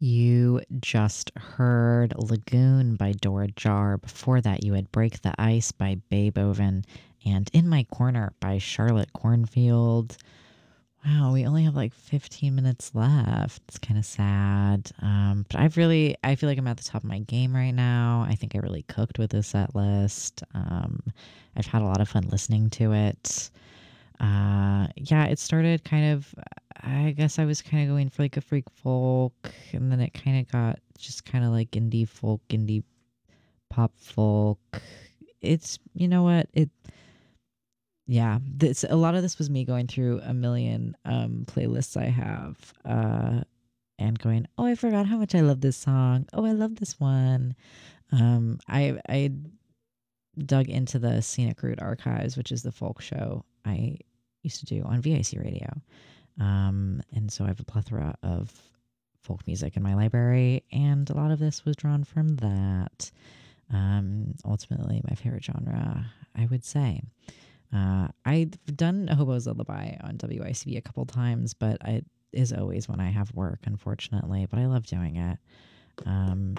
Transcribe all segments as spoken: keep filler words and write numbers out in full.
You just heard Lagoon by Dora Jar. Before that, you had Break the Ice by Beethoven and In My Corner by Charlotte Cornfield. Wow, we only have like fifteen minutes left. It's kind of sad. Um, but I've really, I feel like I'm at the top of my game right now. I think I really cooked with this set list. Um, I've had a lot of fun listening to it. Uh, yeah, it started kind of, I guess I was kind of going for like a freak folk, and then it kind of got just kind of like indie folk, indie pop folk. It's, you know what? It, yeah, this a lot of this was me going through a million um playlists I have uh and going, "Oh, I forgot how much I love this song. Oh, I love this one." Um I I dug into the Scenic Route Archives, which is the folk show I used to do on V I C Radio. Um and so I have a plethora of folk music in my library, and a lot of this was drawn from that. Um ultimately my favorite genre, I would say. Uh, I've done a Hobo's Lullaby on W I C B a couple times, but it is always when I have work, unfortunately. But I love doing it. Um,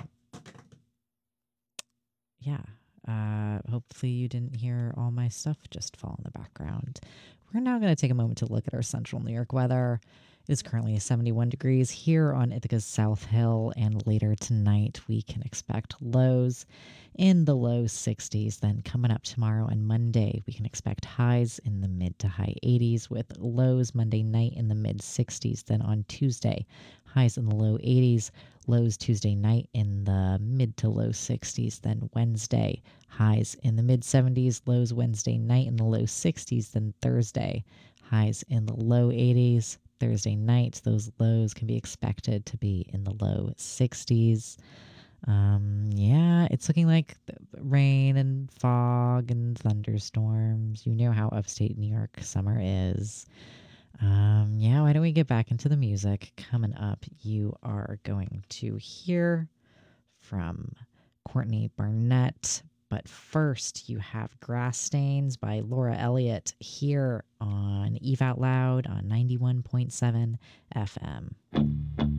yeah. Uh, hopefully you didn't hear all my stuff just fall in the background. We're now going to take a moment to look at our central New York weather. It is currently seventy-one degrees here on Ithaca's South Hill, and later tonight we can expect lows in the low sixties. Then coming up tomorrow and Monday, we can expect highs in the mid to high eighties with lows Monday night in the mid sixties. Then on Tuesday, highs in the low eighties, lows Tuesday night in the mid to low sixties. Then Wednesday, highs in the mid seventies, lows Wednesday night in the low sixties. Then Thursday, highs in the low eighties. Thursday night, those lows can be expected to be in the low sixties. Um, yeah, it's looking like rain and fog and thunderstorms. You know how upstate New York summer is. Um, yeah, why don't we get back into the music? Coming up, you are going to hear from Courtney Barnett. But first, you have Grass Stains by Laura Elliott here on Eve Out Loud on ninety-one point seven F M.